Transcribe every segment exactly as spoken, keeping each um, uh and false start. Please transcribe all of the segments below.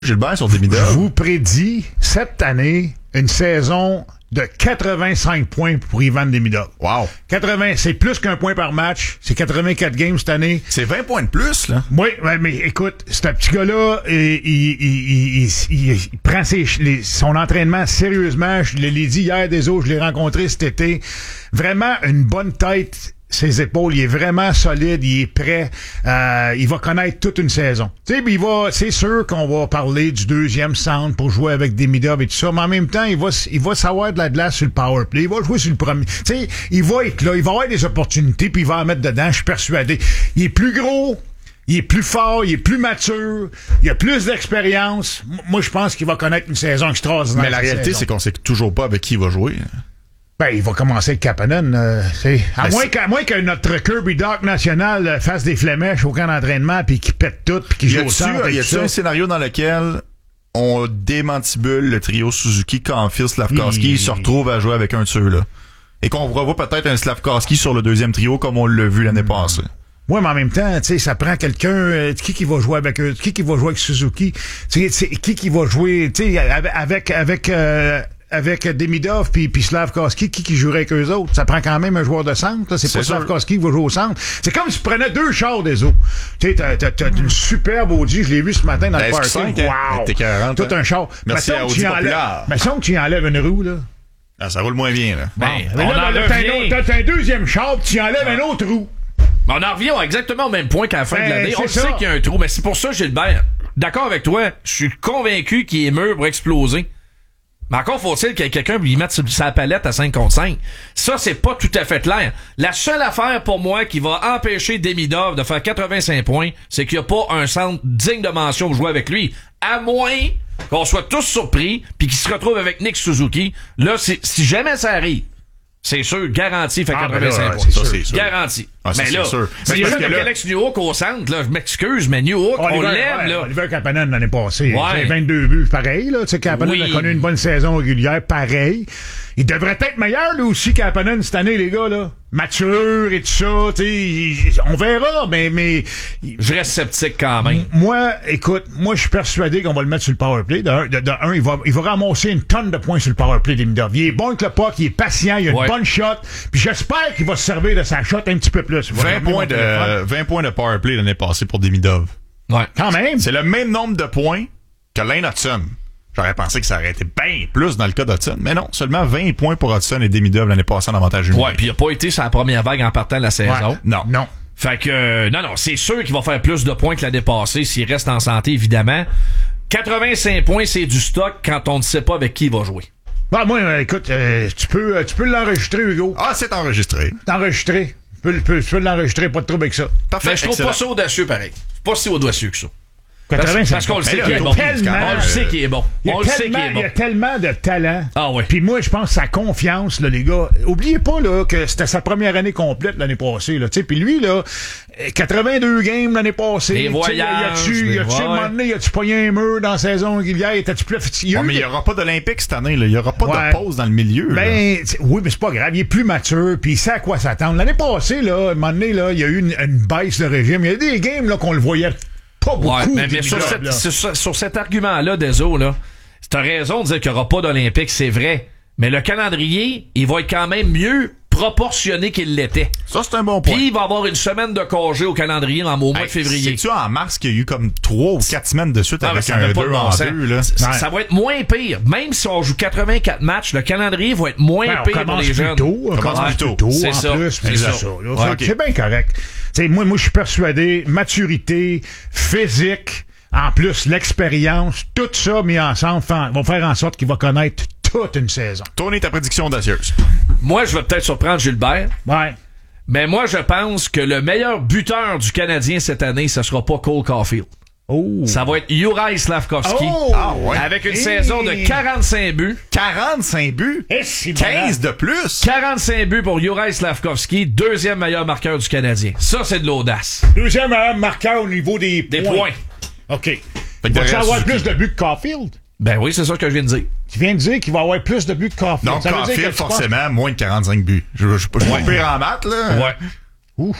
Gilbert sur Demidov. Je vous prédis cette année une saison de quatre-vingt-cinq points pour Ivan Demidov. Wow. quatre-vingts, c'est plus qu'un point par match. C'est quatre-vingt-quatre games cette année. C'est vingt points de plus, là. Oui, mais, mais écoute, ce petit gars-là, il, il, il, il, il, il prend ses, les, son entraînement sérieusement. Je l'ai dit hier des autres, je l'ai rencontré cet été. Vraiment une bonne tête. Ses épaules, il est vraiment solide, il est prêt, euh, il va connaître toute une saison. Tu sais, il va, c'est sûr qu'on va parler du deuxième centre pour jouer avec Demidov et tout ça, mais en même temps, il va, il va savoir de la glace sur le power play, il va jouer sur le premier. Tu sais, il va être là, il va avoir des opportunités, puis il va en mettre dedans, je suis persuadé. Il est plus gros, il est plus fort, il est plus mature, il a plus d'expérience. Moi, je pense qu'il va connaître une saison extraordinaire. Mais la réalité, c'est qu'on sait toujours pas avec qui il va jouer. Ben, il va commencer avec Kapanen. Euh, c'est, à, ben moins c'est... qu'à moins que notre Kirby Doc national euh, fasse des flémèches au camp d'entraînement puis qu'il pète tout puis qu'il joue au centre. Y a-tu un scénario dans lequel on démantibule le trio Suzuki, Caulfield, Slavkovski, il... il se retrouve à jouer avec un de ceux-là? Et qu'on revoit peut-être un Slavkovski sur le deuxième trio comme on l'a vu l'année mmh. passée. Oui, mais en même temps, tu sais, ça prend quelqu'un, euh, qui qui va jouer avec eux, qui qui va jouer avec Suzuki, tu sais, qui qui va jouer, tu sais, avec, avec, euh, avec Demidov puis puis Slavkovski, qui qui jouerait avec eux autres? Ça prend quand même un joueur de centre, là. C'est, c'est pas sûr. Slavkovski qui va jouer au centre. C'est comme si tu prenais deux chars des eaux. Tu sais, t'as, t'as, t'as une superbe Audi, je l'ai vu ce matin dans le parking. Wow! T'es quarante, tout un char. Merci à Audi Populaire. Mais semble que tu enlèves une roue, là. Ah, ça roule moins bien, là. Bon, ben, mais on là, en là, revient. T'as, t'as un deuxième char, tu enlèves un autre roue. On en revient exactement au même point qu'à la fin ben, de l'année. On ça. sait qu'il y a un trou, mais c'est pour ça, Gilbert, d'accord avec toi, je suis convaincu qu'il est mûr pour exploser. Mais encore faut-il qu'il y ait quelqu'un lui mette sa palette à cinq contre cinq. Ça, c'est pas tout à fait clair. La seule affaire pour moi qui va empêcher Demidov de faire quatre-vingt-cinq points, c'est qu'il n'y a pas un centre digne de mention pour jouer avec lui. À moins qu'on soit tous surpris puis qu'il se retrouve avec Nick Suzuki. Là, c'est, si jamais ça arrive, c'est sûr, garanti, fait ah, quatre-vingt-cinq là, points. C'est sûr. C'est sûr. Garanti. Ah, mais c'est là, sûr. s'il y a là... Alex Newhook au centre, là, je m'excuse, mais Newhook, oh, on Oliver, l'aime, ouais, là. Oliver Kapanen l'année passée. Ouais. vingt-deux buts, pareil, là. Tu sais, Kapanen oui. a connu une bonne saison régulière, pareil. Il devrait être meilleur, lui aussi, Kapanen, cette année, les gars, là. Mature et tout ça, tu sais. On verra, mais, mais. Je reste sceptique quand même. Moi, écoute, moi, je suis persuadé qu'on va le mettre sur le powerplay. De un, de, de un il va, il va ramasser une tonne de points sur le powerplay d'Imdov. Il est bon avec le puck, il est patient, il a une ouais. bonne shot. Puis j'espère qu'il va se servir de sa shot un petit peu plus. vingt points de, euh, vingt points de powerplay l'année passée pour Demidov. Ouais. Quand même. C'est le même nombre de points que Lane Hudson. J'aurais pensé que ça aurait été bien plus dans le cas d'Hudson. Mais non, seulement vingt points pour Hudson et Demidov l'année passée en avantage numérique. Ouais, puis il a pas été sur la première vague en partant de la saison. Ouais. Non. Non. Fait que, euh, non, non, c'est sûr qu'il va faire plus de points que l'année passée s'il reste en santé, évidemment. quatre-vingt-cinq points, c'est du stock quand on ne sait pas avec qui il va jouer. Bah, moi, euh, écoute, euh, tu peux, euh, tu peux l'enregistrer, Hugo. Ah, c'est enregistré. T'enregistrer. Tu peux, tu peux, tu peux l'enregistrer, pas de trouble avec ça. Parfait. Mais je trouve excellent. pas ça audacieux, pareil. Pas si audacieux que ça. quatre-vingt-cinq Parce qu'on le sait là, qu'il est il y a bon. tellement- On le sait qu'il est bon. Il y, a On le sait qu'il tellement, est il bon. y a tellement de talent. Ah ouais. Puis moi, je pense sa confiance, là, les gars. Oubliez pas là que c'était sa première année complète l'année passée. Là, puis lui, là, quatre-vingt-deux games l'année passée. Les voyages. Y a-tu, y a-tu, ouais. un moment donné, y a-tu pogné un mur dans la saison régulière? Était-tu plus fatigué? Oh, mais il n'y aura pas d'Olympique cette année. Là. Il n'y aura pas Ouais. de pause dans le milieu. Ben, oui, mais c'est pas grave. Il est plus mature, puis il sait à quoi s'attendre. L'année passée, là, à un moment donné, là, il y a eu une, une baisse de régime. Il y a des games là, qu'on le voyait pas beaucoup. Ouais, mais, mais sur, Demidov, cette, là. sur, sur cet argument-là, Deso, là, t'as raison de dire qu'il n'y aura pas d'Olympique, c'est vrai. Mais le calendrier, il va être quand même mieux proportionné qu'il l'était. Ça, c'est un bon point. Puis il va avoir une semaine de congé au calendrier en, au mois Hey, de février. C'est-tu en mars qu'il y a eu comme trois ou quatre semaines de suite Ah, avec ça un n'a pas deux de bon en sens. deux, là? Ça, Ouais. ça va être moins pire. Même si on joue quatre-vingt-quatre matchs, le calendrier va être moins Ben, on pire pour commence les plus jeunes. tôt, on commence commence plus plus tôt. tôt, C'est en ça. plus, C'est c'est ça. ça. là. Ouais. Fait que c'est bien correct. T'sais, moi, moi, je suis persuadé, maturité, physique, en plus l'expérience, tout ça mis ensemble fa- vont faire en sorte qu'il va connaître toute une saison. Tournez ta prédiction audacieuse. Moi, je vais peut-être surprendre Gilbert. Ouais. Mais moi, je pense que le meilleur buteur du Canadien cette année, ce sera pas Cole Caulfield. Oh. Ça va être Juraj Slavkovski. Oh! Ah ouais. Avec une Hey! saison de quarante-cinq buts. quarante-cinq buts. Eh, c'est quinze de plus. quarante-cinq buts pour Juraj Slavkovski, deuxième meilleur marqueur du Canadien. Ça, c'est de l'audace. Deuxième meilleur marqueur au niveau des, Des points. points. OK. Fait que Va-tu derrière avoir Suzuki. plus de buts que Caulfield? Ben oui, c'est ça que je viens de dire. Tu viens de dire qu'il va avoir plus de buts que Caulfield. Donc, Ça veut dire Caulfield, que tu penses- forcément, moins de quarante-cinq buts. Je je- je suis pas pire en maths, là. Ouais. Ouf.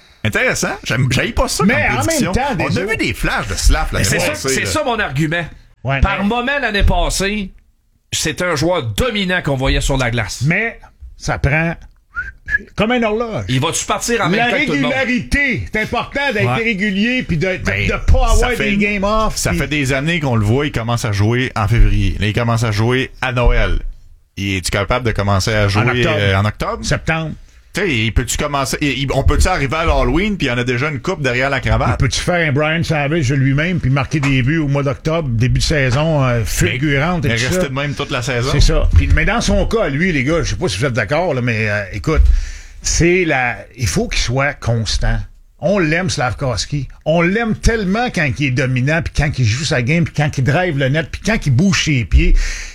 Intéressant. J'aime, j'aille pas ça Mais comme en même prédiction. temps, des On a autres- vu des flashs de Slav là. C'est ça, c'est ça mon argument. Ouais, Par mais, moment, l'année passée, c'était un joueur dominant qu'on voyait sur la glace. mais ça prend comme un horloge. Il va-tu partir en même La temps que tout le monde? régularité, c'est important d'être Ouais. régulier puis de, de, Ben, de pas avoir ça fait des une- game off. Ça pis- fait des années qu'on le voit, il commence à jouer en février. Là, il commence à jouer à Noël. Il est-tu capable de commencer à jouer En octobre. euh, en octobre? septembre. Tu sais, il peut-tu commencer, il- il- on peut-tu arriver à l'Halloween puis il y en a déjà une coupe derrière la cravate? Peux-tu faire un Brian Savage de lui-même puis marquer des buts au mois d'octobre, début de saison euh, fulgurante et Mais tout rester ça? de même toute la saison? C'est ça. Puis, mais dans son cas, lui, les gars, je sais pas si vous êtes d'accord, là, mais euh, écoute, c'est la. Il faut qu'il soit constant. On l'aime, Slavkovski. On l'aime tellement quand il est dominant, puis quand il joue sa game, puis quand il drive le net, puis quand il bouge ses pieds.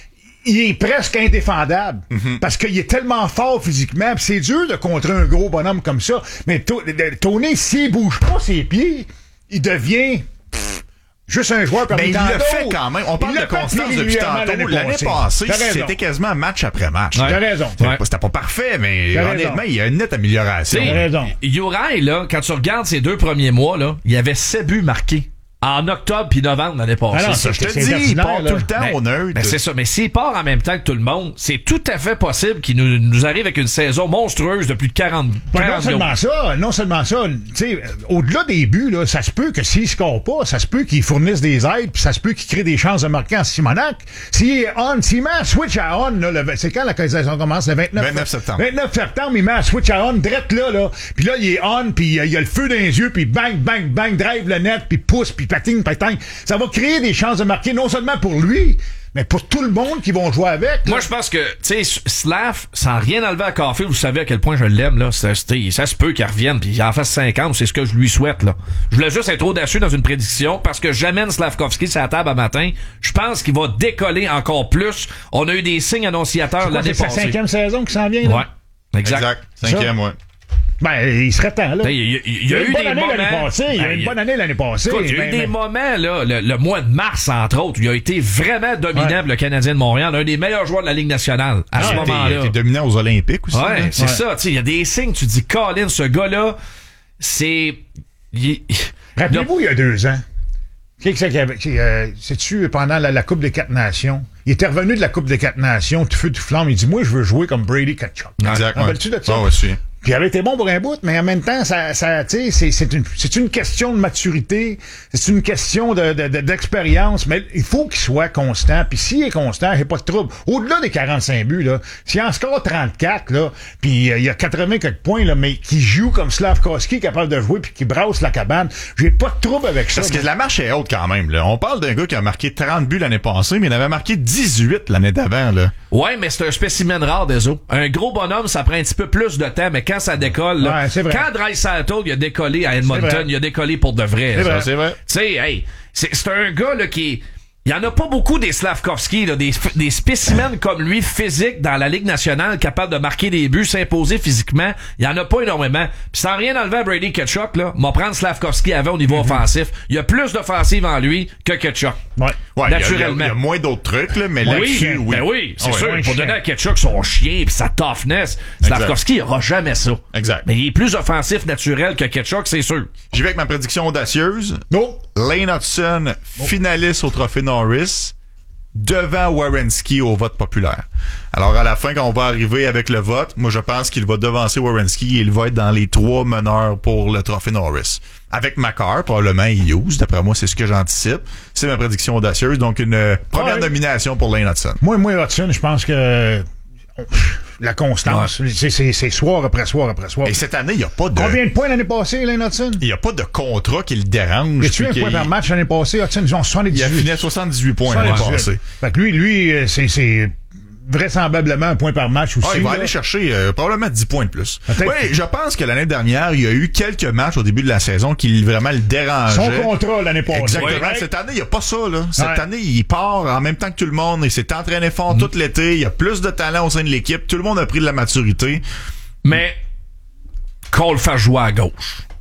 Il est presque indéfendable. Parce qu'il est tellement fort physiquement. Puis c'est dur de contrer un gros bonhomme comme ça. Mais To- de- Tony, s'il bouge pas ses pieds, il devient pff, juste un joueur parmi Mais il tant le d'autres. fait quand même. On parle Il de l'a fait constance depuis régulièrement tantôt. L'année passée, T'as raison. c'était quasiment match après match. T'as raison. C'était Ouais. pas- C'était pas parfait, mais T'as honnêtement, raison. il y a une nette amélioration. T'sais, T'as raison. Uri, là, quand tu regardes ses deux premiers mois, là, il y avait sept buts marqués. En octobre puis novembre l'année passée. Ah non, Ça, je te c'est dis, il ordinaire, part là. tout le temps Ben, au neutre. ben c'est ça. Mais s'il part en même temps que tout le monde, c'est tout à fait possible qu'il nous, nous arrive avec une saison monstrueuse de plus de quarante, Ben, non quarante seulement goals. ça, non seulement ça, tu sais, euh, au-delà des buts, là, ça se peut que s'il score pas, ça se peut qu'il fournisse des aides, puis ça se peut qu'il crée des chances de marquer en Simonac. S'il est on, s'il met un switch à on, là, le- c'est quand la saison commence? Le vingt-neuf, vingt-neuf septembre. vingt-neuf septembre, il met un switch à on, direct là, là. Puis là, il est on, puis euh, il a le feu dans les yeux, puis bang, bang, bang, drive le net, puis pousse, puis patine, patine. Ça va créer des chances de marquer, non seulement pour lui, mais pour tout le monde qui vont jouer avec. Moi, je pense que, tu sais, Slav, sans rien enlever à Café, vous savez à quel point je l'aime, là. Ça, c'était- ça se peut qu'il revienne, puis qu'il en fasse cinquante, c'est ce que je lui souhaite, là. Je voulais juste être audacieux dans une prédiction, parce que j'amène Slavkovski sur la table à matin. Je pense qu'il va décoller encore plus. On a eu des signes annonciateurs Quoi, l'année c'est sa passée. cinquième saison qui s'en vient, là? Ouais. Exact. Exact. Cinquième, ouais. Ben, il serait temps, là. Il y a, il y a une eu bonne des année moments. l'année passée. Il y a Ben, une bonne année l'année passée. Écoute, il y a eu mais- des mais- moments, là, le, le mois de mars, entre autres, où il a été vraiment dominant, Ouais. pour le Canadien de Montréal, un des meilleurs joueurs de la Ligue nationale à Ah, ce il était- moment-là. il était dominant aux Olympiques aussi. Ouais, là. c'est Ouais. ça. Tu sais, il y a des signes, tu dis, Colin, ce gars-là, c'est... il- Rappelez-vous, il y a deux ans. Qui c'est qui avait. qui, euh, C'est-tu pendant la, la Coupe des Quatre Nations? Il était revenu de la Coupe des Quatre Nations, tout feu, tout flamme. Il dit, moi, je veux jouer comme Brady Kachuk. Exact. ouais. Rappelles-tu de ça? Ah, ouais, je suis. Puis il avait été bon pour un bout, mais en même temps, ça, ça, tu sais, c'est, c'est une, c'est une question de maturité, c'est une question de, de, de- d'expérience, mais il faut qu'il soit constant. Puis s'il est constant, j'ai pas de trouble. Au-delà des quarante-cinq buts, là, s'il en score trente-quatre, là, puis euh, il y a quatre-vingts quelques points, là, mais qui joue comme Slavkovski, capable de jouer, puis qui brasse la cabane, j'ai pas de trouble avec ça. Parce que la marche est haute quand même, là. On parle d'un gars qui a marqué trente buts l'année passée, mais il en avait marqué dix-huit l'année d'avant, là. Ouais, mais c'est un spécimen rare des eaux. Un gros bonhomme, ça prend un petit peu plus de temps, mais quand ça décolle, là, Ouais, c'est vrai. quand Draisaitl, il a décollé à C'est Edmonton, vrai. il a décollé pour de vrai. C'est ça. vrai. C'est vrai. Tu sais, hey, c'est, c'est un gars là qui est... Il y en a pas beaucoup des Slavkovski, là, des, des spécimens comme lui, physiques, dans la Ligue nationale, capables de marquer des buts, s'imposer physiquement. Il y en a pas énormément. Puis sans rien enlever à Brady Kachuk, là, m'a prendre Slavkovski avant au niveau Mm-hmm. offensif. Il y a plus d'offensive en lui que Kachuk. Ouais. Ouais, il y a- Naturellement. Il y, a- il y a moins d'autres trucs, là, mais Oui, là-dessus, oui. ben oui, c'est Ah ouais. sûr. ouais, Pour chien. donner à Ketchuk son chien pis sa toughness, Slavkovski il aura jamais ça. Exact. Mais il est plus offensif naturel que Ketchuk, c'est sûr. J'y vais avec ma prédiction audacieuse. Non. Lane Hudson, finaliste au Trophée Norris, devant Werenski au vote populaire. Alors, à la fin, quand on va arriver avec le vote, moi, je pense qu'il va devancer Werenski et il va être dans les trois meneurs pour le Trophée Norris. Avec Makar, probablement, il use. D'après moi, c'est ce que j'anticipe. C'est ma prédiction audacieuse. Donc, une euh, première Ouais. nomination pour Lane Hudson. Moi, moi, Hudson, je pense que on- la constance, c'est, c'est, c'est soir après soir après soir. Et cette année, il n'y a pas de... Combien de points l'année passée, Lane Hudson? Il n'y a pas de contrat qui le dérange. Y a-tu puis un qu'il- point par match l'année passée? Hudson, ils ont Il a soixante-dix-huit. fini à soixante-dix-huit points l'année soixante-dix-huit. passée. Fait que lui, lui, euh, c'est, c'est vraisemblablement un point par match aussi. Ah, il va là. aller chercher euh, probablement dix points de plus. Peut-être. Oui, je pense que l'année dernière, il y a eu quelques matchs au début de la saison qui vraiment le dérangeaient. Son contrat l'année passée. Exactement. Ouais. Cette année, il n'y a pas ça, là. Cette Ouais. année, il part en même temps que tout le monde. Il s'est entraîné fort tout l'été. Il y a plus de talent au sein de l'équipe. Tout le monde a pris de la maturité. Mais qu'on le fasse jouer à gauche.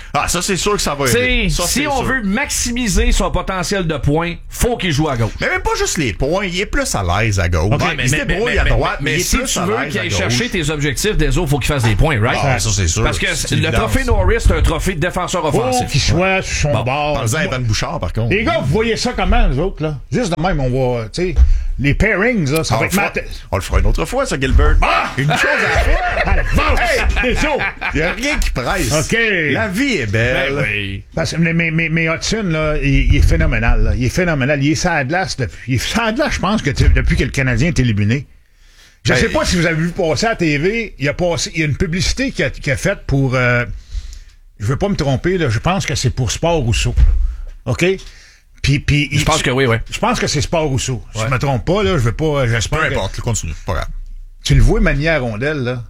Ah, ça, c'est sûr que ça va T'sais, aider. Ça, si c'est on sûr. veut maximiser son potentiel de points, faut qu'il joue à gauche. Mais même pas juste les points, il est plus à l'aise à gauche. Ouais, il se débrouille à droite, mais, mais il est si plus tu à veux l'aise qu'il à aille gauche. chercher tes objectifs des autres, faut qu'il fasse des points, right? Ah, ça, c'est sûr. Parce que C'est le évident, trophée ça. Norris, c'est un trophée de défenseur Faut offensif. qu'il soit sur son Bon, bord. Parle-en à Evan Bouchard, par contre. Les gars, vous voyez ça comment, nous autres, là? Juste de même, on va, tu sais, les pairings, là, ça Ah, va on, être le fera, mat- on le fera une autre fois, ça, Gilbert. Ah! Une chose à la fois. Allez, bon! Hey! C'est chaud! Il n'y a rien qui presse. OK. La vie est belle. Ben oui. Parce que mais, mais, mais, mais Hudson, là, il, il est phénoménal, là. Il est phénoménal. Il est sur la glace depuis. Il est sur la glace, je pense, que tu- depuis que le Canadien est éliminé. Je Ben, sais pas si vous avez vu passer à la T V, il y a passé, il y a une publicité qu'il a, qu'il a faite pour, euh, je veux pas me tromper, là, je pense que c'est pour Sport Rousseau. OK? Puis, puis, Je pense que oui, oui. Je pense que c'est Sport Rousseau. Si Ouais. je me trompe pas, là, je veux pas, j'espère Peu que- importe, continue. Pas grave. tu le vois manier à rondelle, là.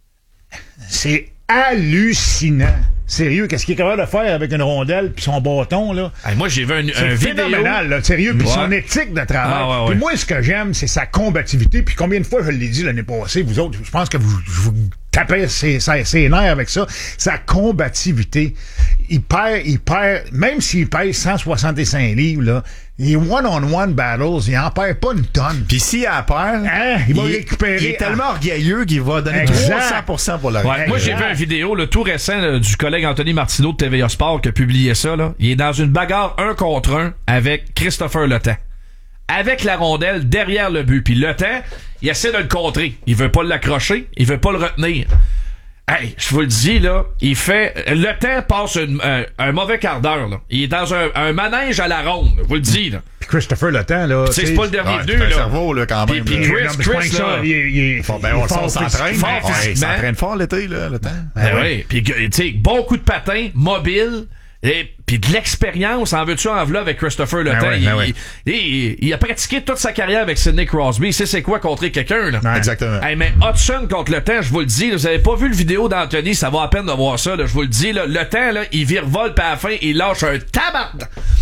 C'est hallucinant. Sérieux, qu'est-ce qu'il est capable de faire avec une rondelle puis son bâton, là? Hey, moi, j'ai vu un, C'est un vidéo. phénoménal, là, sérieux. Puis Ouais. son éthique de travail. Ah, ouais, ouais. Puis moi, ce que j'aime, c'est sa combativité. Puis combien de fois je l'ai dit l'année passée, vous autres, je pense que vous, je vous tapez ses, ses, ses nerfs avec ça. Sa combativité. Il perd, il perd, même s'il pèse cent soixante-cinq livres, là, les one-on-one battles, il en perd pas une tonne. Puis s'il a peur, Hein? Il va récupérer. Il est tellement orgueilleux qu'il va donner Exact. trois cents pour cent pour la Ouais, moi, j'ai Exact. vu une vidéo là, tout récent là, du collègue Anthony Martineau de T V A Sport qui a publié ça. Là. Il est dans une bagarre un contre un avec Christopher Le Temps. Avec la rondelle derrière le but. Puis Le Temps, il essaie de le contrer. Il veut pas l'accrocher. Il veut pas le retenir. Hey, je vous le dis, là, il fait... Le Temps passe une- un, un mauvais quart d'heure, là. Il est dans un, un manège à la ronde, je vous le dis, là. Puis Christopher Le Temps, là. Tu sais, c'est pas le dernier Ouais, venu, c'est un là. cerveau, là, quand Puis- même. puis là. Chris, Non, mais c'est pas Chris, que ça. là. Il, est- il, est- Bon, ben, il est on fort on s'entraîne. fort Ouais, il physiquement. s'entraîne fort l'été, là, le temps. Ben oui. Puis, tu sais, bon coup de patin, mobile, et puis de l'expérience, en veux-tu en v'là avec Christopher Le Ben Temps. ouais, il, ben ouais. il, il- il a pratiqué toute sa carrière avec Sidney Crosby. Il sait c'est quoi contrer quelqu'un, là. Ouais. Exactement. Hey, mais Hudson contre Le Temps, je vous le dis, là, vous avez pas vu le vidéo d'Anthony, ça va à peine de voir ça, là, je vous le dis, là, Le Temps, là, il virevolte, puis à la fin, il lâche un tabac.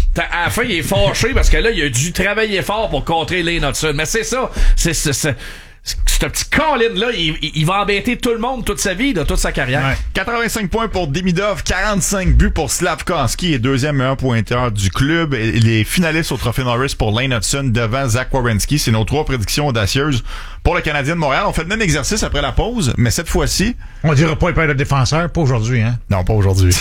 À la fin, il est fâché parce que là, il a dû travailler fort pour contrer Lane Hudson. Mais c'est ça, c'est, c'est, c'est, ce petit Colin-là, il, il- il va embêter tout le monde toute sa vie, là, toute sa carrière. Ouais. quatre-vingt-cinq points pour Demidov, quarante-cinq buts pour Slavkovski et deuxième meilleur pointeur du club. Et les finalistes au Trophée Norris pour Lane Hudson devant Zach Werenski. C'est nos trois prédictions audacieuses pour le Canadien de Montréal. On fait le même exercice après la pause, mais cette fois-ci, On dira pas il perd de défenseur, pas aujourd'hui, hein. non, pas aujourd'hui.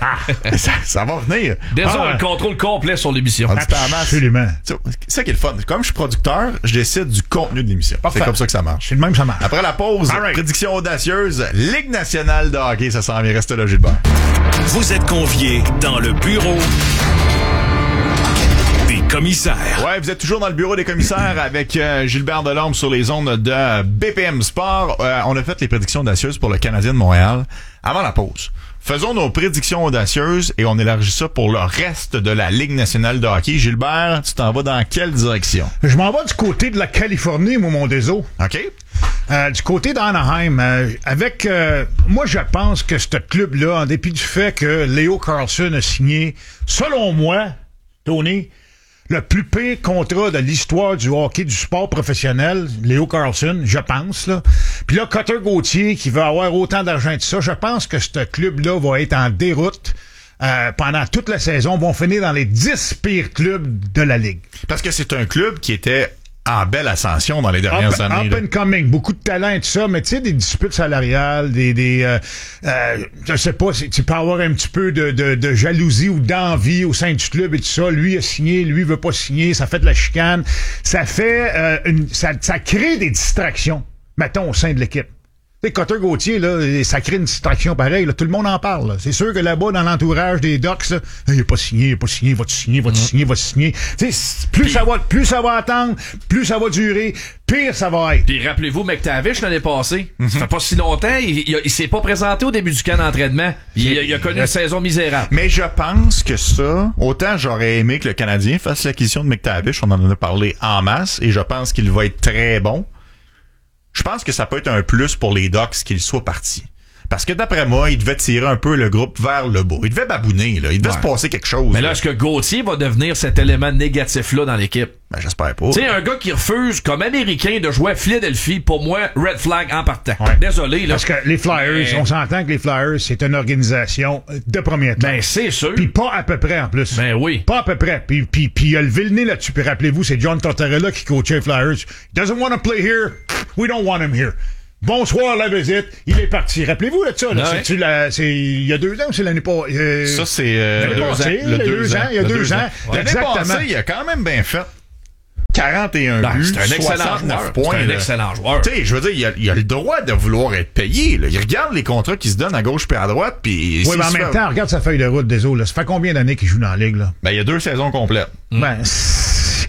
ça, ça va venir. Désolé, Ah. le contrôle complet sur l'émission. On dit pas en masse. Absolument. C'est ça qui est le fun. Comme je suis producteur, je décide du contenu de l'émission. C'est comme ça que ça marche. C'est le même, ça marche. Après la pause, All right. prédiction audacieuse, Ligue nationale de hockey, ça s'en vient. Reste là, Gilbert. Vous êtes conviés dans le bureau des commissaires. Ouais, vous êtes toujours dans le bureau des commissaires avec euh, Gilbert Delorme sur les ondes de B P M Sport. Euh, on a fait les prédictions audacieuses pour le Canadien de Montréal. Avant la pause, faisons nos prédictions audacieuses et on élargit ça pour le reste de la Ligue nationale de hockey. Gilbert, tu t'en vas dans quelle direction? Je m'en vais du côté de la Californie, moi, mon déso. OK? Euh, du côté d'Anaheim, euh, avec euh, moi je pense que ce club-là, en dépit du fait que Leo Carlson a signé, selon moi, Tony, le plus pire contrat de l'histoire du hockey, du sport professionnel, Leo Carlson, je pense, là. Puis là, Cutter Gauthier, qui va avoir autant d'argent que ça, je pense que ce club-là va être en déroute euh, pendant toute la saison, vont finir dans les dix pires clubs de la Ligue. Parce que c'est un club qui était en belle ascension dans les dernières Up, années. up là. and coming, beaucoup de talent et tout ça, mais tu sais, des disputes salariales, des, des euh, euh, je sais pas, c'est- tu peux avoir un petit peu de, de, de jalousie ou d'envie au sein du club et tout ça. Lui a signé, lui veut pas signer, ça fait de la chicane, ça fait, euh, une, ça, ça crée des distractions, mettons, au sein de l'équipe. Tu sais, Cutter Gauthier, là, ça crée une distraction pareille, là, tout le monde en parle. là. C'est sûr que là-bas, dans l'entourage des Ducks, là, il n'est pas signé, il n'est pas signé, va-tu signer, va-tu signer, va-tu signer. Tu sais, plus ça va, plus ça va attendre, plus ça va durer, pire ça va être. Puis rappelez-vous, McTavish l'année passée, ça fait pas si longtemps, il, il, il s'est pas présenté au début du camp d'entraînement. Il, il a connu une saison misérable. Mais je pense que ça, autant j'aurais aimé que le Canadien fasse l'acquisition de McTavish, on en a parlé en masse, et je pense qu'il va être très bon. Je pense que ça peut être un plus pour les Ducks qu'il soit parti. Parce que d'après moi, il devait tirer un peu le groupe vers le bas. Il devait babouner, là. Il devait Ouais. se passer quelque chose. Mais là, là. est-ce que Gauthier va devenir cet élément négatif-là dans l'équipe? Ben, j'espère pas. Tu sais, un gars qui refuse, comme Américain, de jouer à Philadelphie, pour moi, red flag en partant. Ouais. Désolé, là. Parce que les Flyers, Mais- on s'entend que les Flyers, c'est une organisation de premier temps. Ben, c'est sûr. Puis pas à peu près, en plus. Ben oui. Pas à peu près. Puis, puis, puis il a levé le nez là-dessus. Puis rappelez-vous, c'est John Tortorella qui coachait les Flyers. He doesn't want to play here. We don't want him here. Bonsoir, la visite. Il est parti. Rappelez-vous là, de ça. Là, Ouais. C'est-tu la, c'est il y a deux ans ou c'est l'année pas? Euh, Ça, c'est euh, l'année le passée, deux ans. il y a deux ans. Il y a Le deux ans. Ouais. L'année Exactement. passée, il a quand même bien fait. quarante et un Ben, buts, c'est un excellent soixante-neuf joueur. points. C'est un là. excellent joueur. Tu sais, je veux dire, il a, il a le droit de vouloir être payé. Là. Il regarde les contrats qui se donnent à gauche puis à droite. Puis Oui, mais en même temps, regarde sa feuille de route des eaux. Là. Ça fait combien d'années qu'il joue dans la ligue? Là? ben, il y a deux saisons complètes. Ben, c'est-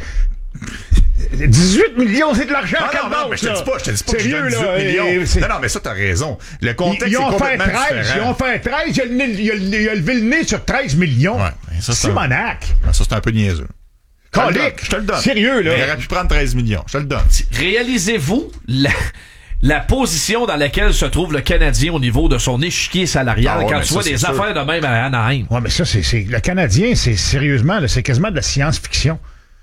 dix-huit millions, c'est de l'argent. Non, quelle non, non, base, mais je te là. dis pas, je te dis pas que je Sérieux, donne dix-huit là, millions. et- c'est- Non, non, mais ça, t'as raison. Le contexte Ils est ont fait complètement treize, ils ont différent. fait treize, il a, le nez- il a, le- il a levé le nez sur treize millions. Ouais, ben, ça, c'est un- Simonac. Ben, ça, c'est un peu niaiseux. Je te le donne, Calique. Je te le donne. Sérieux, là. Il aurait pu prendre treize millions. Je te le donne. Réalisez-vous la, la position dans laquelle se trouve le Canadien au niveau de son échiquier salarial Ah ouais, quand mais tu ça, vois c'est des sûr. affaires de même à Anaheim? Ouais, mais ça, c'est, c'est, le Canadien, c'est sérieusement, là, c'est quasiment de la science-fiction.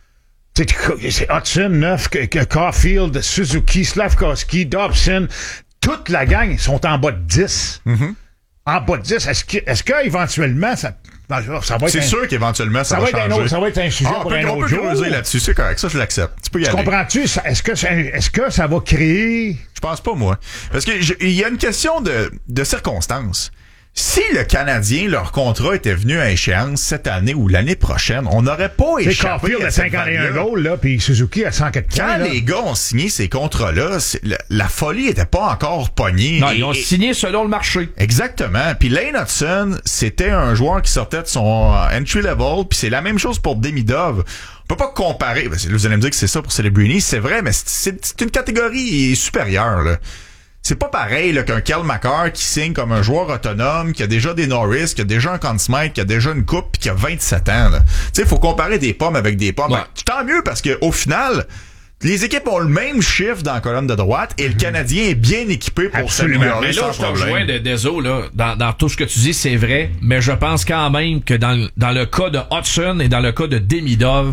Tu sais, c'est Hudson, Neuf, K- K- Caulfield, Suzuki, Slavkovski, Dobson, toute la gang sont en bas de dix. Mm-hmm. En bas de dix. Est-ce que, est-ce qu'éventuellement, ça, ben, ça va être C'est un, sûr qu'éventuellement, ça, ça va va être un changer. autre- ça va être un sujet Ah, on pour peut, un on autre peut jour. creuser là-dessus. C'est correct. Ça, je l'accepte. Tu peux y aller. comprends-tu? ça- Est-ce que, ça- est-ce que ça va créer... Je pense pas, moi. Parce que je- il y a une question de, de circonstances. Si le Canadien, leur contrat était venu à échéance cette année ou l'année prochaine, on n'aurait pas C'est échappé Caulfield à à cette cinquante et un vague-là. goals, là, puis Suzuki à cent quatre Quand points, là. les gars ont signé ces contrats-là, c'est- la, la folie était pas encore pognée. Non, Et- ils ont et- signé selon le marché. Exactement. Puis Lane Hudson, c'était un joueur qui sortait de son euh, entry level. Puis c'est la même chose pour Demidov. On peut pas comparer. Ben, c'est- vous allez me dire que c'est ça pour Celebrini. C'est vrai, mais c'est- c'est c'est une catégorie supérieure, là. C'est pas pareil là, qu'un Kel McCarr qui signe comme un joueur autonome, qui a déjà des Norris, qui a déjà un Conn Smythe, qui a déjà une coupe, puis qui a vingt-sept ans. Tu sais, faut comparer des pommes avec des pommes. Ouais. Ben, tant mieux parce que au final, les équipes ont le même chiffre dans la colonne de droite et le Canadien est bien équipé pour Absolument. s'améliorer Mais là, sans je te rejoins problème. de Deso, là, dans, dans tout ce que tu dis, c'est vrai, mais je pense quand même que dans, dans le cas de Hudson et dans le cas de Demidov,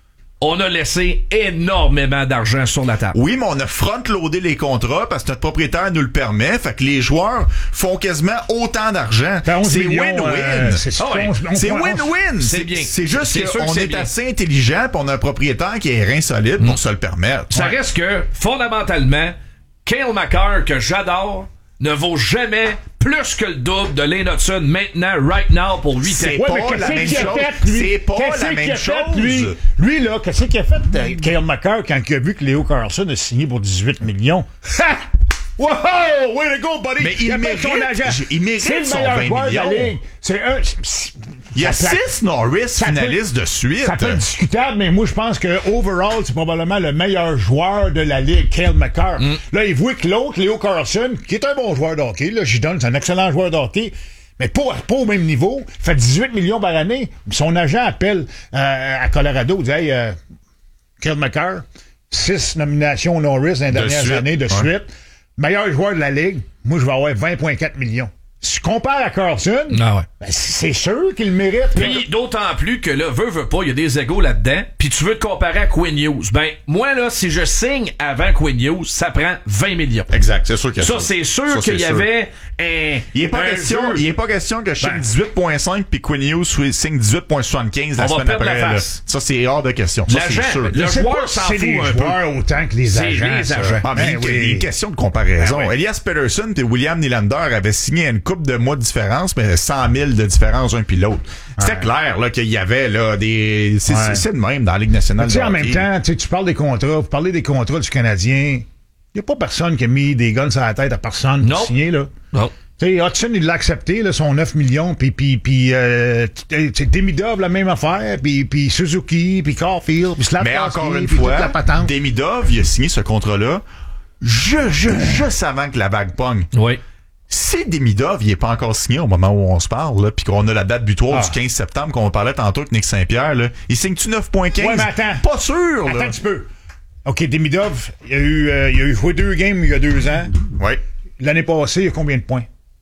on a laissé énormément d'argent sur la table. Oui, mais on a front-loadé les contrats parce que notre propriétaire nous le permet. Fait que les joueurs font quasiment autant d'argent. Fait onze C'est millions, win-win. euh, c'est Ah ouais. onze- C'est onze- win-win. C'est bien. C'est juste C'est sûr que qu'on c'est est bien. assez intelligent pis on a un propriétaire qui est rein solide pour se le permettre. Ça Ouais. reste que, fondamentalement, Cale Makar, que j'adore, ne vaut jamais plus que le double de Lane Hudson maintenant, right now, pour huit C'est ans. pas Ouais, mais la qu'est-ce même qu'il a chose. fait, lui? C'est pas Qu'est-ce la qu'il même a fait, chose. lui? Lui, là, qu'est-ce qu'il a fait, euh, Cale McCarr, quand il a vu que Léo Carlson a signé pour dix-huit millions? Ha! Wow! Way to go, buddy! Mais il appelle mérite- son agent. il mérite C'est le son meilleur vingt joueur de la millions. Ligue. C'est un... c'est- Il y a ça- six Norris ça peut- finalistes de suite. Ça peut être discutable, mais moi, je pense que overall, c'est probablement le meilleur joueur de la Ligue, Cale McCarr. Mm. Là, il voit que l'autre, Léo Carlson, qui est un bon joueur de hockey, là, j'y donne, c'est un excellent joueur de hockey, mais pas, pas au même niveau, fait dix-huit millions par année. Son agent appelle euh, à Colorado, dit, hey, euh, Cale McCarr, six nominations aux Norris dans les dernières suite, années de ouais. suite, meilleur joueur de la Ligue, moi, je vais avoir vingt virgule quatre millions. Si je compare à Carlson, Ah ouais. ben, c'est sûr qu'il le mérite. Puis d'autant plus que là, veux, veux pas, il y a des égos là-dedans. Puis tu veux te comparer à Quinn Hughes. Ben, moi, là, si je signe avant Quinn Hughes, ça prend vingt millions. Exact, c'est sûr qu'il y a Ça, c'est sûr Ça, qu'il y c'est sûr. avait un... Il est pas un question, jeu. il est pas question que je signe Ben. dix-huit virgule cinq puis Quinn Hughes soit- signe dix-huit virgule soixante-quinze la On va semaine perdre après. la là. face. Ça, c'est hors de question. Ça, c'est L'agent, sûr. le Je sais joueur pas s'en si c'est fout les un peu. joueurs autant que les C'est agents. les ça. agents. Ah, mais Ben il y a oui. une question de comparaison. Ben oui. Elias Pettersson et William Nylander avaient signé une coupe de mois de différence, mais cent mille de différence un puis l'autre. C'était Ouais. clair là qu'il y avait là des. C'est Ouais. c'est- c'est de même dans la Ligue nationale. Tu sais, de en même hockey. temps, tu sais, tu parles des contrats, vous parlez des contrats du Canadien. Il n'y a pas personne qui a mis des guns sur la tête à personne Non. pour signer, là. Non. Tu sais, Hudson, il l'a accepté, là, son neuf millions, puis, puis, puis, euh, tu sais, Demidov, la même affaire, puis, puis Suzuki, puis Caulfield, puis Slavkovski, Mais encore une puis toute fois, la patente. Demidov, il a signé ce contrat-là juste, juste, juste avant que la vague pogne. Oui. Si Demidov, il est pas encore signé au moment où on se parle, là, puis qu'on a la date butoir Ah. du quinze septembre qu'on parlait tantôt avec Nick Saint-Pierre, là, il signe-tu neuf virgule quinze? Ouais, mais attends. Pas sûr, Attends là. un petit peu. OK, Demidov, il a eu, euh, il a eu joué deux games il y a deux ans. Ouais. L'année passée, il a combien de points?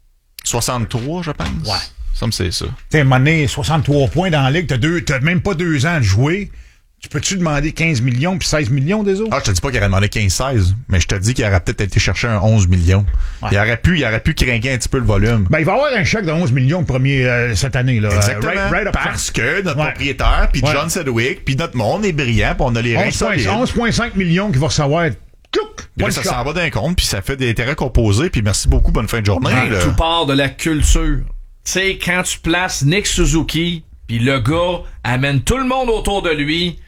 soixante-trois, je pense. Ouais. Ça me c'est ça. Tu sais, monnaie, soixante-trois points dans la ligue, t'as deux, t'as même pas deux ans de jouer. Tu peux-tu demander quinze millions puis seize millions des autres? Ah, je te dis pas qu'il aurait demandé quinze seize, mais je te dis qu'il aurait peut-être été chercher un onze millions. Ouais. Il aurait pu, il aurait pu craquer un petit peu le volume. Ben, il va y avoir un chèque de onze millions premier, euh, cette année, là. Exactement. Uh, right, right Parce que notre ouais. propriétaire, puis ouais. John Sedgwick, puis notre monde est brillant, puis on a les reins solides. onze virgule cinq millions qu'il va recevoir. Puis là, ça s'en va d'un compte, puis ça fait des intérêts composés, puis merci beaucoup, bonne fin de journée. Ah, là. Tout part de la culture. Tu sais, quand tu places Nick Suzuki, puis le gars amène tout le monde autour de lui,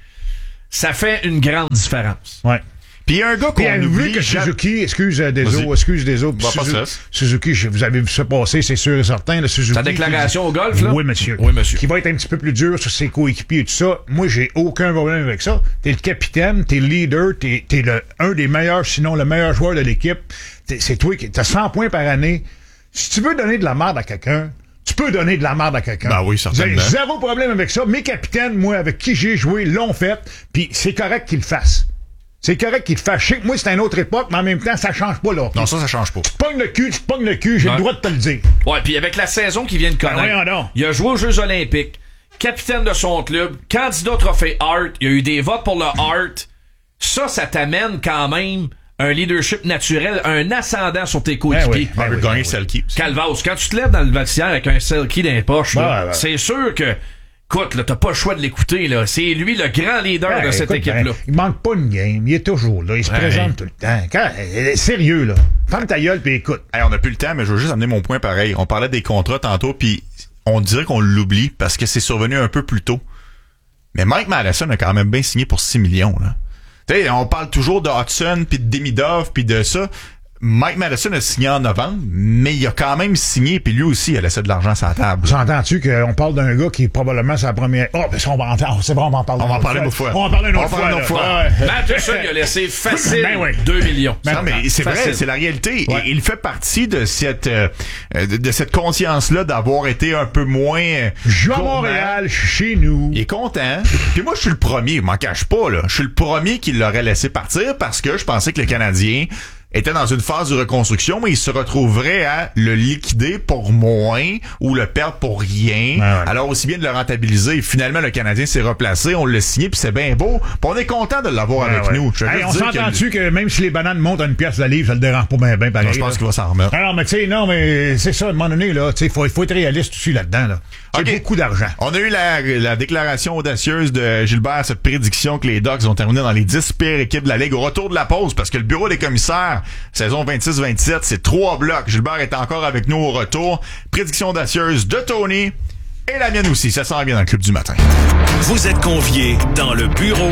ça fait une grande différence. Ouais. Puis il y a un gars qu'on Puis, oublie... que Jean... Suzuki, excuse euh, des eaux, excuse des eaux. Bah, Suzuki, pas Suzuki, je, vous avez vu ça passer, c'est sûr et certain. Là, Suzuki, Ta déclaration au golf, là? Oui, monsieur. Oui, monsieur. Qui va être un petit peu plus dur sur ses coéquipiers et tout ça. Moi, j'ai aucun problème avec ça. T'es le capitaine, t'es le leader, t'es, t'es le, un des meilleurs, sinon le meilleur joueur de l'équipe. T'es, c'est toi qui, t'as cent points par année. Si tu veux donner de la merde à quelqu'un, tu peux donner de la merde à quelqu'un. Ben oui, certainement. J'ai zéro problème avec ça. Mes capitaines, moi, avec qui j'ai joué, l'ont fait, puis c'est correct qu'ils le fassent. C'est correct qu'il te fasse chier. Moi, c'est une autre époque, mais en même temps, ça change pas, là. Non, ça, ça change pas. Tu te pognes le cul, tu te pognes le cul, j'ai ouais. le droit de te le dire. Ouais, puis avec la saison qui vient de connaître, Ben, voyons donc. il a joué aux Jeux Olympiques, capitaine de son club, candidat au trophée Hart, il y a eu des votes pour le Hart. Ça, ça t'amène quand même un leadership naturel, un ascendant sur tes coéquipiers. Ben oui, ben oui, gagner Selkie. Calvados, quand tu te lèves dans le vestiaire avec un Selkie dans les poches, Ben, là, ben. c'est sûr que... Écoute, là, t'as pas le choix de l'écouter, là. C'est lui le grand leader Ben, de cette écoute, équipe-là. ben, il manque pas une game, il est toujours là, il se Ouais. présente tout le temps. Quand, euh, sérieux, là. Ferme ta gueule pis écoute. Hey, on n'a plus le temps, mais je veux juste amener mon point pareil. On parlait des contrats tantôt, puis on dirait qu'on l'oublie parce que c'est survenu un peu plus tôt. Mais Mike Madison a quand même bien signé pour six millions, là. Tu sais, on parle toujours de Hudson, puis de Demidov, puis de ça. Mike Madison a signé en novembre, mais il a quand même signé, puis lui aussi, il a laissé de l'argent sur la table. Vous entends-tu qu'on parle d'un gars qui est probablement sa première... Oh, ben ça, on va en parler. C'est bon, on va en parler. On va en parler une autre fois. On va en parler une On autre va en fois. parler une autre là. fois. Ouais. Matt Hudson, il a laissé facile Ben oui. deux millions. Non, mais c'est Facile. vrai, c'est la réalité. Ouais. Et il fait partie de cette euh, de, de cette conscience-là d'avoir été un peu moins... euh, Je joue à gourmand. Montréal, je suis chez nous. Il est content. Puis moi, je suis le premier, je m'en cache pas, là. Je suis le premier qui l'aurait laissé partir parce que je pensais que le Canadien était dans une phase de reconstruction, mais il se retrouverait à le liquider pour moins ou le perdre pour rien. Ouais, ouais. Alors, aussi bien de le rentabiliser. Et finalement, le Canadien s'est replacé, on l'a signé, puis c'est bien beau. Puis on est content de l'avoir Ouais, avec ouais. nous. Je veux Hey, juste on dire que- s'entend-tu que même si les bananes montent à une pièce de livre, ça le dérange pas bien, bien pareil. Non, je pense là? qu'il va s'en remettre. Alors, mais tu sais, non, mais c'est ça, à un moment donné, là, tu sais, faut, faut être réaliste aussi là-dedans, là. C'est Ok. beaucoup d'argent. On a eu la, la déclaration audacieuse de Gilbert, cette prédiction que les Ducks vont terminer dans les dix pires équipes de la Ligue au retour de la pause, parce que le bureau des commissaires, saison vingt-six vingt-sept, c'est trois blocs. Gilbert est encore avec nous au retour. Prédiction audacieuse de Tony et la mienne aussi. Ça s'en vient dans le club du matin. Vous êtes conviés dans le bureau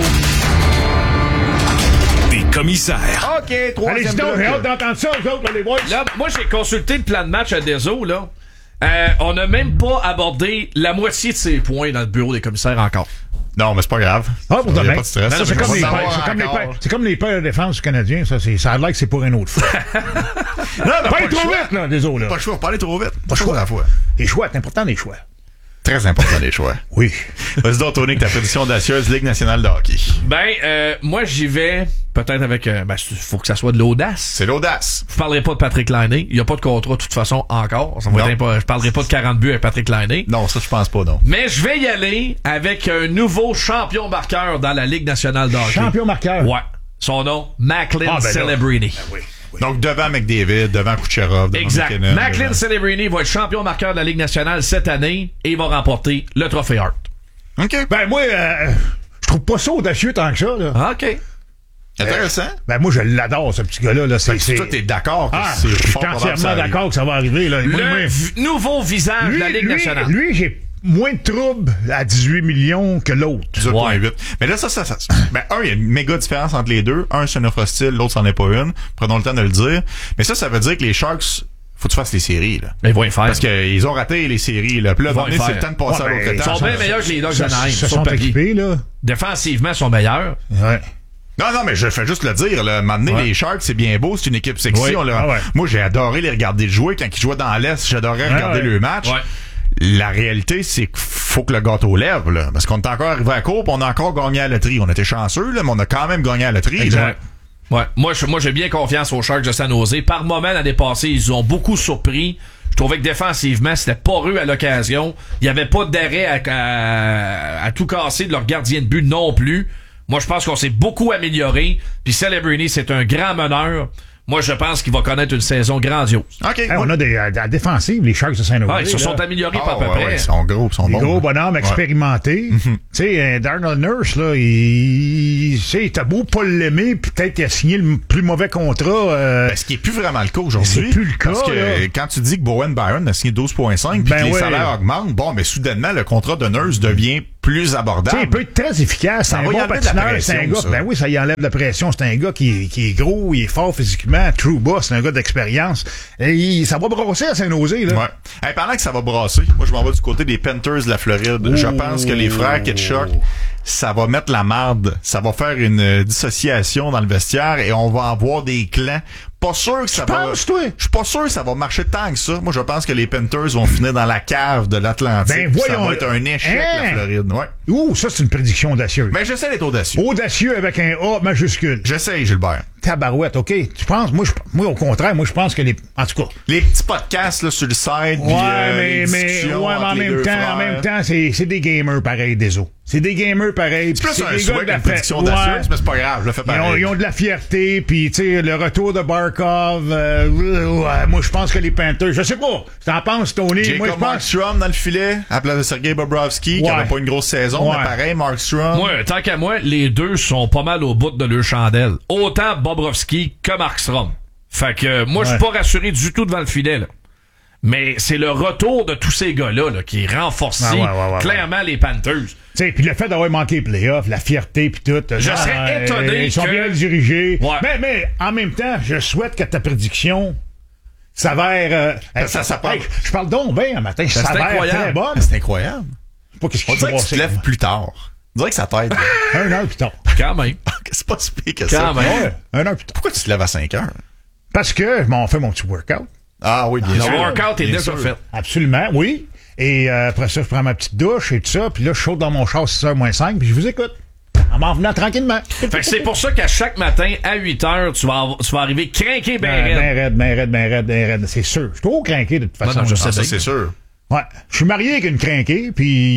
des commissaires. OK, Allez, troisième dis donc, j'ai hâte bloc. d'entendre ça, vous autres, là, les boys. Là, moi, j'ai consulté le plan de match à Deso, là. Euh, on n'a même pas abordé la moitié de ses points dans le bureau des commissaires encore. Non, mais c'est pas grave. Ah, pour Il y a demain. pas de stress. Ça, c'est Je comme, vais les savoir pères, c'est, comme les encore. pères, c'est comme les pères de défense du Canadien. Ça, c'est, ça a l'air que c'est pour une autre fois. Non, non, Pas pas aller le trop choix. vite, là, désolé. Là. Pas le choix, faut pas aller trop vite. Pas le choix. à la fois. Les choix, c'est important, les choix. Très important, les choix. Oui. Vas-y donc, Tony, que ta prédiction audacieuse Ligue nationale de hockey. Ben, euh, moi, j'y vais peut-être avec... Euh, ben, faut que ça soit de l'audace. C'est l'audace. Je parlerai pas de Patrick Laine. Il n'y a pas de contrat de toute façon encore. Ça va Non. être impo- je parlerai pas de quarante buts avec Patrick Laine. Non, ça, je pense pas, non. Mais je vais y aller avec un nouveau champion marqueur dans la Ligue nationale de hockey. Champion marqueur. Ouais. Son nom, Macklin Ah, ben là. Celebrini. Oui. oui. Donc, devant McDavid, devant Kucherov, devant Exact. McKinnon, Macklin devant- Celebrini va être champion marqueur de la Ligue nationale cette année et il va remporter le trophée Hart. OK. Ben, moi, euh, je trouve pas ça audacieux tant que ça, là. OK. Intéressant. Ben, moi, je l'adore, ce petit gars-là, là. C'est, Fait que c'est... toi, t'es d'accord que Ah, c'est je suis fort probable que ça entièrement arrive. d'accord que ça va arriver, là. Moi, Le moi, v- nouveau visage lui, de la Ligue lui, nationale. lui, j'ai moins de troubles à dix-huit millions que l'autre. dix-huit virgule huit. Mais là, ça, ça, ça. Ben, un, il y a une méga différence entre les deux. Un, c'est une offre hostile, l'autre, c'en est pas une. Prenons le temps de le dire. Mais ça, ça veut dire que les Sharks, faut que tu fasses les séries, là. Mais ils vont y faire. Parce qu'ils ont raté les séries, là. Puis là, à un Ils vont moment donné, y c'est le faire. temps de passer Ouais, à mais l'autre Ils sont étape. bien meilleurs que les Dogs Se, d'Anaheim. se sur sont papier. équipés, là. Défensivement, ils sont meilleurs. Ouais. Non, non, mais je fais juste le dire, là. M'amener Ouais. les Sharks, c'est bien beau, c'est une équipe sexy. Oui. On l'a- Ah ouais. Moi, j'ai adoré les regarder jouer. Quand ils jouaient dans l'Est, j'adorais Ouais, regarder ouais. le match. Ouais. La réalité, c'est qu'il faut que le gâteau lève, là. Parce qu'on est encore arrivé à court, pis on a encore gagné à la loterie. On était chanceux, là, mais on a quand même gagné à la loterie. là. Ouais. Moi, je- moi, j'ai bien confiance aux Sharks de San Jose. Par moment, l'année passée, ils ont beaucoup surpris. Je Je trouvais que défensivement, c'était poreux à l'occasion. Il n'y avait pas d'arrêt à, à, à tout casser de leur gardien de but non plus. Moi, je pense qu'on s'est beaucoup amélioré. Puis Celebrini, c'est un grand meneur. Moi, je pense qu'il va connaître une saison grandiose. OK. Hey, on a des, à la défensive, les Sharks de Saint-Louis. Ah, ils se sont améliorés Ah, pas à peu ouais, près. ouais, ils sont gros, ils sont Des bons. gros bonhommes Ouais. expérimentés. Tu sais, euh, Darnell Nurse, là, il, il, tu sais, t'as beau pas l'aimer, peut-être qu'il a signé le plus mauvais contrat. Euh, Ben, ce qui est plus vraiment le cas aujourd'hui. C'est plus le cas, Parce que là. quand tu dis que Bowen Byron a signé douze virgule cinq puis Ben que les ouais. salaires augmentent, bon, mais soudainement, le contrat de Nurse devient plus Tu sais, abordable. il peut être très efficace. C'est Ça un va y bon enlever de la patineur. C'est un pression, gars. ça. Ben oui, ça y enlève de la pression. C'est un gars qui, est- qui est gros, il est fort physiquement. True boss, c'est un gars d'expérience. Et il- ça va brosser à Saint-Nosé, là. Ouais. Hey, pendant que ça va brasser, moi, je m'en vais du côté des Panthers de la Floride. Je pense que les frères Ketchuk, ça va mettre la marde. Ça va faire une euh, dissociation dans le vestiaire et on va avoir des clans. Pas sûr que ça Tu va... penses, toi? Je suis pas sûr que ça va marcher tant que ça. Moi, je pense que les Panthers vont finir dans la cave de l'Atlantique. Ben, Puis ça voyons- va être un échec, Hein? la Floride. Ouais. Ouh, ça, c'est une prédiction audacieuse. Mais j'essaie d'être audacieux. Audacieux avec un A majuscule. J'essaie, Gilbert. Tabarouette, OK. Tu penses, moi, je, moi, au contraire, moi, je pense que les. En tout cas. Les petits podcasts là, sur le site, Ouais, puis euh, mais, les mais, discussions ouais, mais en entre les même deux temps, frères. en même temps, c'est, c'est des gamers pareils, des os. C'est des gamers pareils. C'est plus puis un des souhait gars de la qu'une fa- prédiction Ouais. audacieuse, mais c'est pas grave, je le fais Ils ont, pareil. ils ont de la fierté, puis tu sais, le retour de Barkov, euh, ouais, moi je pense que les Panthers, je sais pas, t'en penses Tony, Jacob moi je pense... Markstrom dans le filet, à la place de Sergei Bobrovsky, qui Ouais. avait pas une grosse saison, Ouais. mais pareil, Markstrom. Moi, tant qu'à moi, les deux sont pas mal au bout de leur chandelle. Autant Bobrovski que Markstrom. Fait que moi, je suis Ouais. pas rassuré du tout devant le filet, là. Mais c'est le retour de tous ces gars-là là, qui est renforcé Ouais, ouais, ouais, ouais, clairement les Panthers. Tu sais, puis le fait d'avoir manqué les playoffs, la fierté, puis tout. Je non, serais euh, étonné Ils sont que- bien dirigés. Ouais. Mais, mais en même temps, je souhaite que ta prédiction s'avère... Euh, Ça, ça, ça parle- hey, je parle donc bien un matin, c'est s'avère incroyable. très bonne. C'est incroyable. Je sais pas qu'est-ce On qui dirait que se tu te passe. lèves plus tard. On dirait que ça t'aide. Un heure plus tard. Quand même. C'est pas si pire que ça. Quand même. Ouais, un heure plus tard. Pourquoi tu te lèves à cinq heures? Parce que je m'en fais mon petit workout. Ah oui, bien Le sûr. workout est Bien déjà sûr. fait. Absolument, oui. Et euh, après ça, je prends ma petite douche et tout ça. Puis là, je saute dans mon char six heures moins cinq, puis je vous écoute. En m'en venant tranquillement. Fait que c'est pour ça qu'à chaque matin, à huit heures, tu vas, avoir- tu vas arriver craqué ben Ben raide. ben raide, ben raide, ben raide, ben raide. C'est sûr. Je suis trop craqué de toute façon. non, je là. sais Ah, ça, bien. c'est sûr. Ouais. Je suis marié avec une crinquée,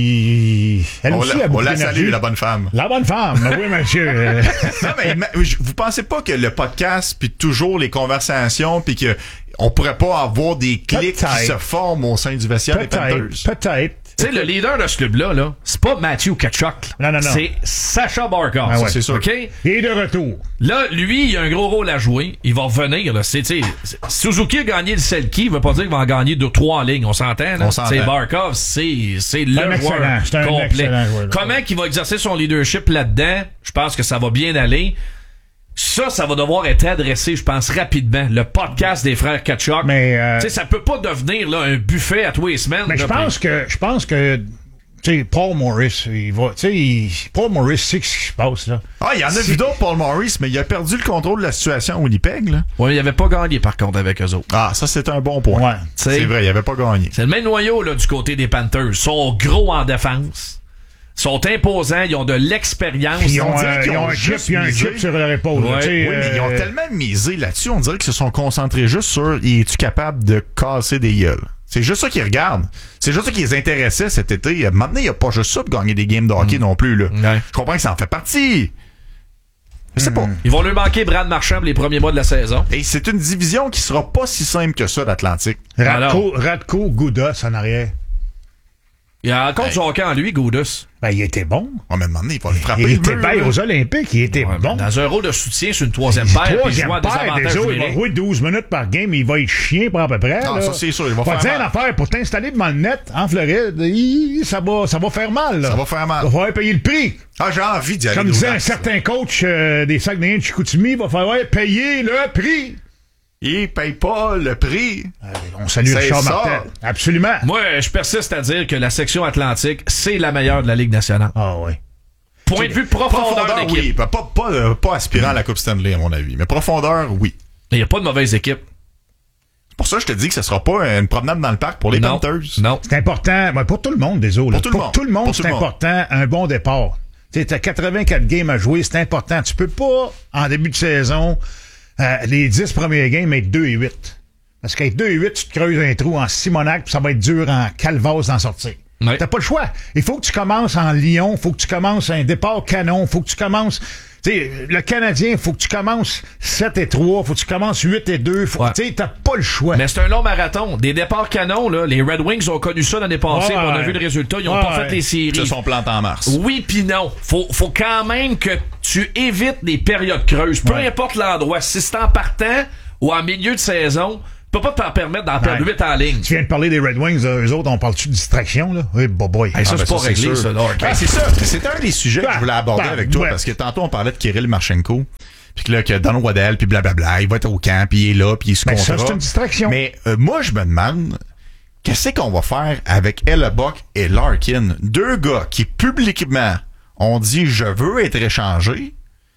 puis elle On aussi la, a on beaucoup la d'énergie. salue, la bonne femme. La bonne femme, oui, monsieur. Euh, Non, mais, mais je- vous pensez pas que le podcast, puis toujours les conversations, puis que on pourrait pas avoir des clics qui Peut-être. se forment au sein du vestiaire des Panthers? Peut-être, peut-être. Tu sais, le leader de ce club-là, là, c'est pas Matthew Tkachuk. là. Non, non, non. C'est Sacha Barkov. Ah ouais. Ça, c'est sûr. OK? Il est de retour. Là, lui, il a un gros rôle à jouer. Il va revenir. Là. C'est, tu sais, c'est- Suzuki a gagné le Selkie. Il veut pas dire qu'il va en gagner deux, trois en ligne. On s'entend. Là. On s'entend. C'est Barkov, c'est, c'est le Un excellent. joueur C'est un complet. excellent joueur, là. Comment qu'il va exercer son leadership là-dedans? Je pense que ça va bien aller. Ça, ça va devoir être adressé, je pense, rapidement. Le podcast des frères Tkachuk. Mais, euh, Tu sais, ça peut pas devenir là, un buffet à tous les semaines. Mais je là, pense que, je pense que, tu sais, Paul Morris, il va, tu sais, il- Paul Morris sait ce qui se passe, là. Ah, il y en a vu d'autres, Paul Morris, mais il a perdu le contrôle de la situation à Winnipeg, là. Ouais, il avait pas gagné, par contre, avec eux autres. Ah, ça, c'est un bon point. Ouais. C'est T'sais, vrai, il avait pas gagné. C'est le même noyau là, du côté des Panthers. Ils sont gros en défense. Ils sont imposants. Ils ont de l'expérience. Ils ont, on dirait euh, qu'ils ils ont ont un chip, juste il y a un misé. chip sur leur épaule. là, Ouais. tu sais, Oui, mais ils ont euh, tellement misé là-dessus, on dirait qu'ils se sont concentrés juste sur es-tu capable de casser des gueules? C'est juste ça qu'ils regardent. C'est juste ça qui les intéressait cet été. Maintenant, il n'y a pas juste ça de gagner des games de hockey non plus. Là. Ouais. Je comprends que ça en fait partie. Je sais pas. Ils vont lui manquer Brad Marchand les premiers mois de la saison. Et c'est une division qui sera pas si simple que ça d'Atlantique. Radko, Radko Goudas en arrière. Il y a encore Hey. du hockey en lui, Goudus. Ben, il était bon. On m'a demandé, il va le frapper. Il le était mur, bien là. aux Olympiques, il était Ouais, bon. Dans un rôle de soutien sur une troisième paire, puis il Troisième joue à des paire, avantages déjà, il va numériques. jouer douze minutes par game, il va être chien pour à peu près. Non, là. ça, c'est sûr, il va Pas faire dire une mal. affaire, pour t'installer devant le net, en Floride, il- ça va, ça va faire mal, là. Ça va faire mal. Il va falloir payer le prix. Ah, j'ai envie d'y aller. Comme nos disait un Dax, certain coach euh, des Saguenayens de Chicoutimi, il va falloir payer le prix. là. Il paye pas le prix. On salue C'est Richard ça. Martel. Absolument. Moi, je persiste à dire que la section Atlantique, c'est la meilleure de la Ligue nationale. Ah oui. Point de vue profondeur Profondeur, d'équipe. oui. Pas, pas, pas, euh, pas aspirant à la Coupe Stanley, à mon avis. Mais profondeur, oui. Il n'y a pas de mauvaise équipe. C'est pour ça que je te dis que ce sera pas une promenade dans le parc pour les non. Panthers. Non. C'est important, ben, pour tout le monde, désolé. Pour tout le monde. tout le monde, Pour tout c'est le monde. important, un bon départ. Tu sais, t'as quatre-vingt-quatre games à jouer, c'est important. Tu peux pas, en début de saison, euh, les dix premiers games, être deux et huit. Parce qu'avec deux huit, tu te creuses un trou en Simonac, puis ça va être dur en Calvas d'en sortir. Ouais. T'as pas le choix. Il faut que tu commences en Lyon, il faut que tu commences un départ canon, il faut que tu commences... Tu sais, le Canadien, il faut que tu commences sept et trois, faut que tu commences huit et deux. Faut, ouais. Tu sais, t'as pas le choix. Mais c'est un long marathon. Des départs canons, là. Les Red Wings ont connu ça l'année passée. Ouais. On a vu le résultat. Ils ont Ouais. pas fait les séries. Ils se sont plantés en mars. Oui pis non. Faut, faut quand même que tu évites les périodes creuses. Peu Ouais. importe l'endroit. Si c'est en partant ou en milieu de saison, tu peux pas t'en permettre d'en perdre Ouais. huit en ligne. Tu viens de parler des Red Wings, euh, eux autres, on parle-tu de distraction, là? Oui, boy, boy. Hey, ça, Ah, c'est ben, pas ça, réglé, c'est ça, sûr. là. Ben, c'est ça. C'est un des sujets que je voulais aborder Ben, avec toi, ouais. parce que tantôt, on parlait de Kirill Marchenko, puis que là, que Don Waddell, puis blablabla, il va être au camp, puis il est là, puis il se Ben, ça, comptera. c'est une distraction. Mais euh, moi, je me demande, qu'est-ce qu'on va faire avec Hellebuck et Larkin? Deux gars qui, publiquement, ont dit « Je veux être échangé ».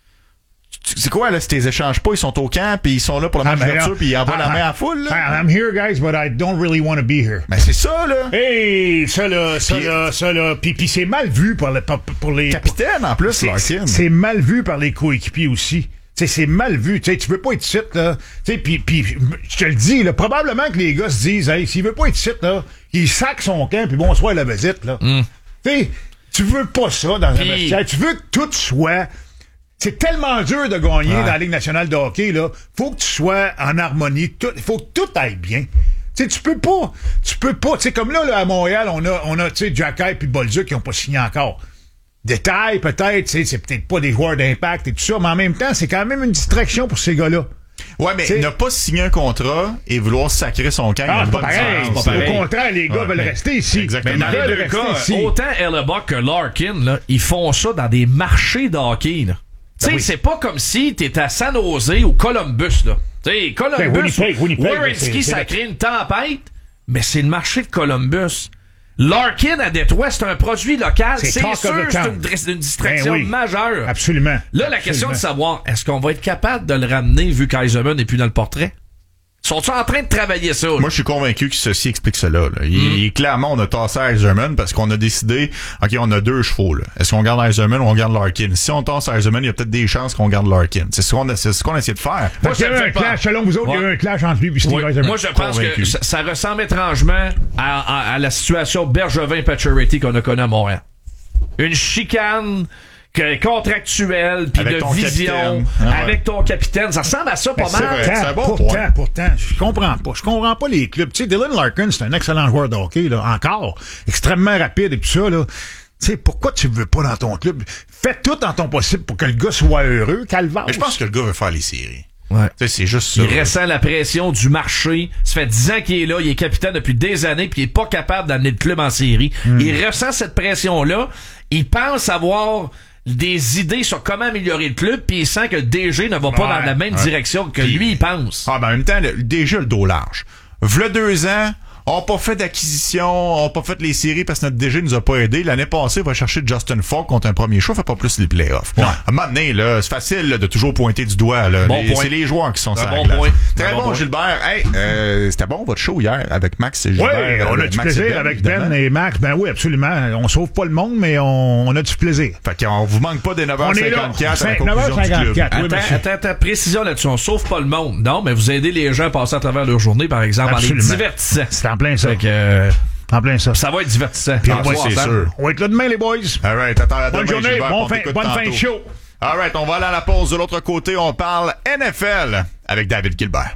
C'est quoi, là, si t'es échanges pas, ils sont au camp, puis ils sont là pour le match Ah, ben, d'ouverture, là, puis ils envoient ah, la main à ah, la foule, là? ah, I'm here, guys, but I don't really want to be here. Ben, c'est ça, là. Hey, ça là, ça Puis- là, ça là. Puis, puis c'est mal vu par, le, pour, pour les... Capitaine, en plus, C'est- Larkin. C'est mal vu par les coéquipiers aussi. Tu sais, c'est mal vu. Tu sais, tu veux pas être ici, là. Tu sais, puis, puis, je te le dis, là, probablement que les gars se disent, hey, s'il veut pas être ici, là, il sac son camp, puis bonsoir la visite, là. Mm. Tu sais, tu veux pas ça dans Puis- un vestiaire. Tu veux que tout soit... C'est tellement dur de gagner Ouais. dans la Ligue nationale de hockey, là. Faut que tu sois en harmonie. Tout, faut que tout aille bien. Tu sais, tu peux pas, tu peux pas, tu sais, comme là, là, à Montréal, on a, on a, tu sais, Jacky puis Bolduc qui ont pas signé encore. Détail, peut-être, tu sais, c'est peut-être pas des joueurs d'impact et tout ça, mais en même temps, c'est quand même une distraction pour ces gars-là. Ouais, mais T'sais- ne pas signer un contrat et vouloir sacrer son camp, il y a Ah, une c'est pas bonne pareil. différence. c'est pas Au pareil. contraire, les gars Ouais, veulent mais- rester ici. Exactement. Mais Dans ils les veulent deux cas, rester ici. autant Hellebuck que Larkin, là, ils font ça dans des marchés de hockey, là. Tu sais, Ben oui. c'est pas comme si t'étais à San Jose ou Columbus, là. Tu sais, Columbus, Ben, Winnipeg, Winnipeg, Werenski, c'est- ça c'est- crée une tempête, mais c'est le marché de Columbus. Larkin à Détroit, c'est un produit local. C'est C'est talk of sûr, the c'est town. une, dri- une distraction Ben oui. majeure. Absolument. Là, la question de Absolument. savoir, est-ce qu'on va être capable de le ramener vu qu'Eisenman n'est plus dans le portrait? Sont-ils en train de travailler ça? là? Moi, je suis convaincu que ceci explique cela. Là. Il, clairement, on a tassé Eiserman parce qu'on a décidé, OK, on a deux chevaux. Là. Est-ce qu'on garde Eiserman ou on garde Larkin? Si on tasse Eiserman, il y a peut-être des chances qu'on garde Larkin. C'est ce qu'on a, c'est ce qu'on a essayé de faire. Parce qu'il y a ça me eu un fait clash, peur. selon vous autres, il y a eu Ouais. un clash entre lui et Steve Oui. Eisenman. Moi, je pense Convaincu. que ça, ça ressemble étrangement à, à- à la situation Bergevin-Pacioretty qu'on a connue à Montréal. Une chicane que- contractuelle, puis Avec de ton vision, capitaine. Ah ouais. avec ton capitaine. Ça ressemble à ça pas Mais c'est mal. vrai. c'est un bon pourtant, point. pourtant, je comprends pas. Je comprends pas les clubs. Tu sais, Dylan Larkin, c'est un excellent joueur de hockey, là, encore. Extrêmement rapide et tout ça, là. Tu sais, pourquoi tu veux pas dans ton club? Fais tout en ton possible pour que le gars soit heureux, calvaire. Mais je pense que le gars veut faire les séries. Ouais. Tu sais, c'est juste ça. Il ressent la pression du marché. Ça fait dix ans qu'il est là. Il est capitaine depuis des années puis il est pas capable d'amener le club en série. Il ressent cette pression-là. Il pense avoir des idées sur comment améliorer le club puis il sent que le D G ne va pas Ouais, dans la même ouais. direction que Puis- lui, il pense. Ah, ben en même temps, le- déjà le dos large. V'là deux ans, on n'a pas fait d'acquisition, on n'a pas fait les séries parce que notre D G nous a pas aidé. L'année passée, on va chercher Justin Falk contre un premier choix, fait pas plus les playoffs. Ouais. À un moment donné, là, c'est facile là, de toujours pointer du doigt. Là. Bon Les- point. c'est les joueurs qui sont Un sur la bon glace. point. Très Un bon, bon point. Gilbert. Hey, euh, c'était bon votre show hier avec Max et Gilbert. Oui, on euh, a du Max et plaisir Ben, avec évidemment. Ben et Max. Ben oui, absolument. On sauve pas le monde, mais on, on a du plaisir. Fait qu'on vous manque pas des neuf heures On est là. cinquante-quatre à la neuf conclusion heures du club. cinquante-quatre. Oui, Attends, monsieur. attends, attends, précision là-dessus. On sauve pas le monde. Non, mais vous aidez les gens à passer à travers leur journée, par exemple, Absolument. en les divertissant. C'est en plein ça. Fait que, euh, En plein ça. ça va être divertissant. Puis En on va- soir, c'est ça. sûr. On va être là demain, les boys. All right, attends, à Bonne demain, journée, Gilbert, bon on fin- t'écoute bonne fin de tantôt. show. All right, on va aller à la pause. De l'autre côté, on parle N F L avec David Gilbert.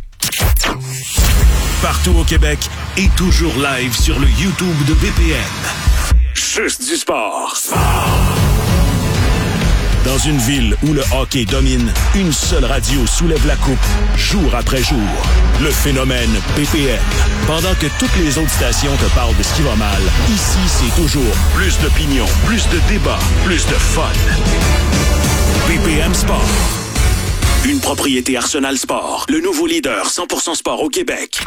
Partout au Québec et toujours live sur le YouTube de B P M. Juste du sport. Dans une ville où le hockey domine, une seule radio soulève la coupe, jour après jour. Le phénomène B P M. Pendant que toutes les autres stations te parlent de ce qui va mal, ici, c'est toujours plus d'opinion, plus de débats, plus de fun. B P M Sport. Une propriété Arsenal Sport, le nouveau leader cent pour cent sport au Québec.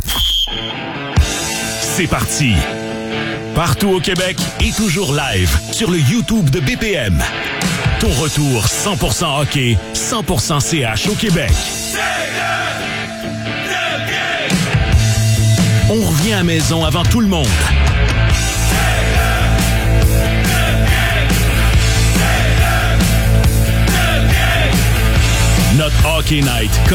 C'est parti. Partout au Québec et toujours live sur le YouTube de B P M. Ton retour cent pour cent hockey, cent pour cent C H au Québec. On revient à maison avant tout le monde. Notre Hockey Night